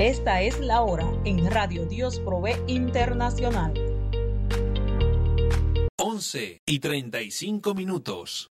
Esta es la hora en Radio Dios Provee Internacional. 11:35.